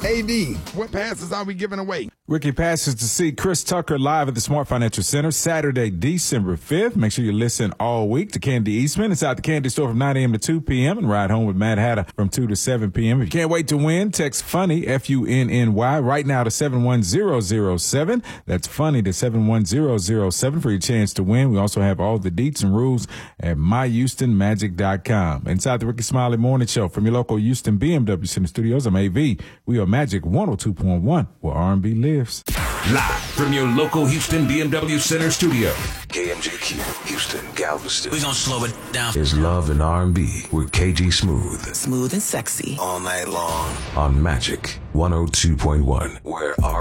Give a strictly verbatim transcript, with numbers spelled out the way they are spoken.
A D, what passes are we giving away? Ricky passes to see Chris Tucker live at the Smart Financial Center Saturday, December fifth. Make sure you listen all week to Candy Eastman. It's out the Candy Store from nine a.m. to two p.m. and ride home with Mad Hatter from two to seven p.m. If you can't wait to win, text FUNNY, F U N N Y, right now to seven one zero zero seven. That's FUNNY to seven one zero zero seven for your chance to win. We also have all the deets and rules at my houston magic dot com. Inside the Ricky Smiley Morning Show from your local Houston B M W Center Studios, I'm A V. We are Magic one oh two point one, where R and B lives. Live from your local Houston B M W Center studio. K M J Q, Houston, Galveston. We gonna slow it down. Is Love and R and B with K G Smooth. Smooth and sexy. All night long. On Magic one oh two point one, where R